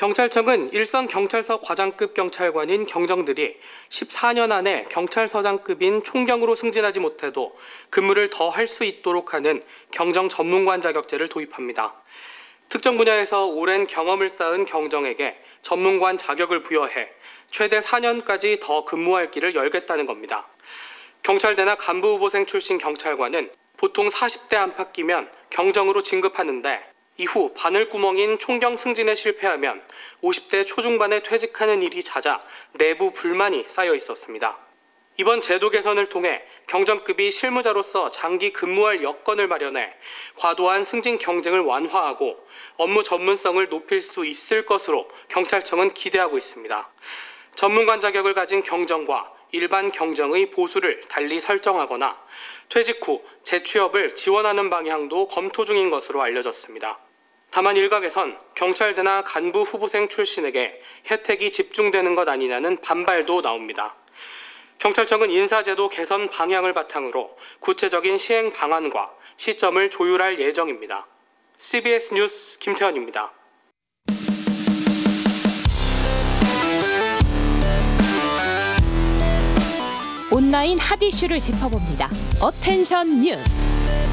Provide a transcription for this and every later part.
경찰청은 일선경찰서 과장급 경찰관인 경정들이 14년 안에 경찰서장급인 총경으로 승진하지 못해도 근무를 더 할 수 있도록 하는 경정 전문관 자격제를 도입합니다. 특정 분야에서 오랜 경험을 쌓은 경정에게 전문관 자격을 부여해 최대 4년까지 더 근무할 길을 열겠다는 겁니다. 경찰대나 간부후보생 출신 경찰관은 보통 40대 안팎이면 경정으로 진급하는데 이후 바늘구멍인 총경 승진에 실패하면 50대 초중반에 퇴직하는 일이 잦아 내부 불만이 쌓여 있었습니다. 이번 제도 개선을 통해 경정급이 실무자로서 장기 근무할 여건을 마련해 과도한 승진 경쟁을 완화하고 업무 전문성을 높일 수 있을 것으로 경찰청은 기대하고 있습니다. 전문관 자격을 가진 경정과 일반 경정의 보수를 달리 설정하거나 퇴직 후 재취업을 지원하는 방향도 검토 중인 것으로 알려졌습니다. 다만 일각에선 경찰대나 간부 후보생 출신에게 혜택이 집중되는 것 아니냐는 반발도 나옵니다. 경찰청은 인사제도 개선 방향을 바탕으로 구체적인 시행 방안과 시점을 조율할 예정입니다. CBS 뉴스 김태현입니다. 온라인 핫 이슈를 짚어봅니다. 어텐션 뉴스.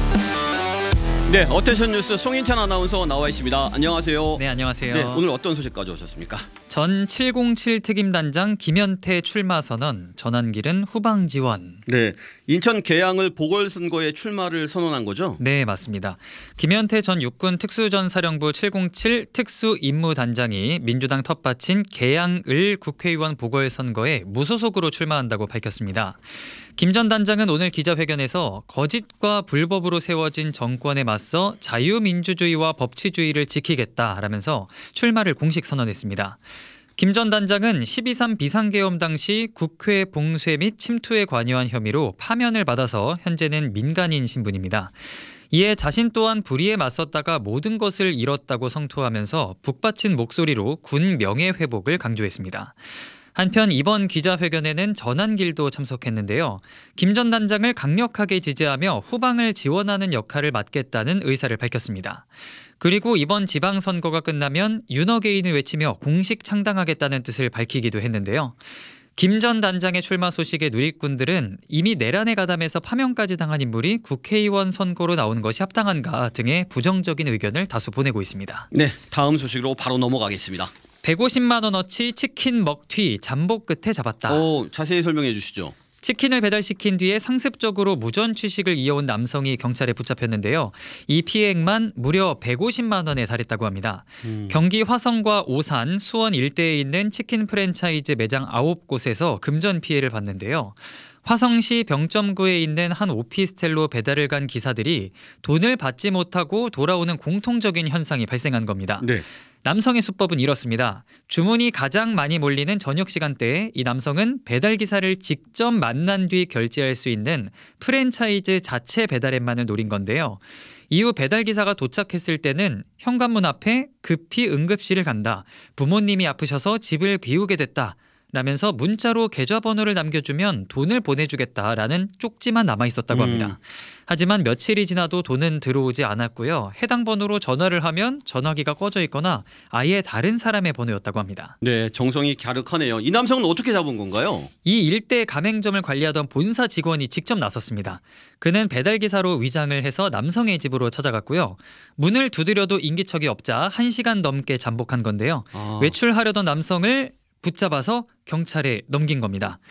네, 어텐션 뉴스 송인찬 아나운서 나와 있습니다. 안녕하세요. 네, 안녕하세요. 네, 오늘 어떤 소식 가져오셨습니까? 전 707 특임단장 김현태 출마 선언, 전환길은 후방 지원. 네, 인천 계양을 보궐선거에 출마를 선언한 거죠? 네, 맞습니다. 김현태 전 육군 특수전사령부 707 특수임무단장이 민주당 텃밭인 계양을 국회의원 보궐선거에 무소속으로 출마한다고 밝혔습니다. 김 전 단장은 오늘 기자회견에서 거짓과 불법으로 세워진 정권에 맞서 자유민주주의와 법치주의를 지키겠다라면서 출마를 공식 선언했습니다. 김 전 단장은 12.3 비상계엄 당시 국회 봉쇄 및 침투에 관여한 혐의로 파면을 받아서 현재는 민간인 신분입니다. 이에 자신 또한 불의에 맞섰다가 모든 것을 잃었다고 성토하면서 북받친 목소리로 군 명예회복을 강조했습니다. 한편 이번 기자회견에는 전환길도 참석했는데요. 김 전 단장을 강력하게 지지하며 후방을 지원하는 역할을 맡겠다는 의사를 밝혔습니다. 그리고 이번 지방선거가 끝나면 윤어게인을 외치며 공식 창당하겠다는 뜻을 밝히기도 했는데요. 김 전 단장의 출마 소식에 누리꾼들은 이미 내란에 가담해서 파면까지 당한 인물이 국회의원 선거로 나온 것이 합당한가 등의 부정적인 의견을 다수 보내고 있습니다. 네, 다음 소식으로 바로 넘어가겠습니다. 150만 원어치 치킨 먹튀 잠복 끝에 잡았다. 자세히 설명해 주시죠. 치킨을 배달시킨 뒤에 상습적으로 무전 취식을 이어온 남성이 경찰에 붙잡혔는데요. 이 피해액만 무려 150만 원에 달했다고 합니다. 경기 화성과 오산, 수원 일대에 있는 치킨 프랜차이즈 매장 9곳에서 금전 피해를 봤는데요. 화성시 병점구에 있는 한 오피스텔로 배달을 간 기사들이 돈을 받지 못하고 돌아오는 공통적인 현상이 발생한 겁니다. 네. 남성의 수법은 이렇습니다. 주문이 가장 많이 몰리는 저녁 시간대에 이 남성은 배달기사를 직접 만난 뒤 결제할 수 있는 프랜차이즈 자체 배달앱만을 노린 건데요. 이후 배달기사가 도착했을 때는 현관문 앞에 급히 응급실을 간다. 부모님이 아프셔서 집을 비우게 됐다. 라면서 문자로 계좌번호를 남겨주면 돈을 보내주겠다라는 쪽지만 남아있었다고 합니다. 하지만 며칠이 지나도 돈은 들어오지 않았고요. 해당 번호로 전화를 하면 전화기가 꺼져 있거나 아예 다른 사람의 번호였다고 합니다. 네, 정성이 갸륵하네요. 이 남성은 어떻게 잡은 건가요? 이 일대 가맹점을 관리하던 본사 직원이 직접 나섰습니다. 그는 배달기사로 위장을 해서 남성의 집으로 찾아갔고요. 문을 두드려도 인기척이 없자 1시간 넘게 잠복한 건데요. 외출하려던 남성을 붙잡아서 경찰에 넘긴 겁니다.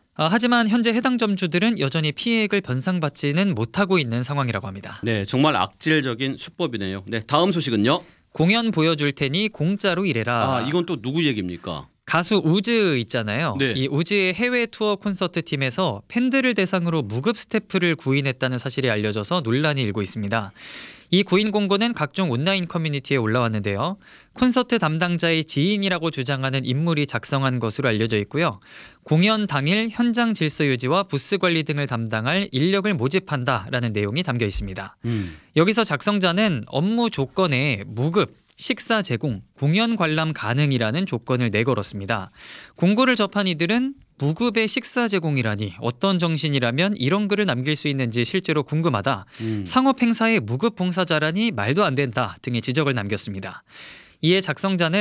하지만 현재 해당 점주들은 여전히 피해액을 변상받지는 못하고 있는 상황이라고 합니다. 네, 정말 악질적인 수법이네요. 네, 다음 소식은요. 공연 보여줄 테니 공짜로 일해라. 이건 또 누구 얘기입니까? 가수 우즈 있잖아요. 네. 이 우즈의 해외 투어 콘서트 팀에서 팬들을 대상으로 무급 스태프를 구인했다는 사실이 알려져서 논란이 일고 있습니다. 이 구인 공고는 각종 온라인 커뮤니티에 올라왔는데요. 콘서트 담당자의 지인이라고 주장하는 인물이 작성한 것으로 알려져 있고요. 공연 당일 현장 질서 유지와 부스 관리 등을 담당할 인력을 모집한다라는 내용이 담겨 있습니다. 여기서 작성자는 업무 조건에 무급, 식사 제공, 공연 관람 가능이라는 조건을 내걸었습니다. 공고를 접한 이들은 무급의 식사 제공이라니 어떤 정신이라면 이런 글을 남길 수 있는지 실제로 궁금하다. 상업 행사에 무급 봉사자라니 말도 안 된다 등의 지적을 남겼습니다. 이에 작성자는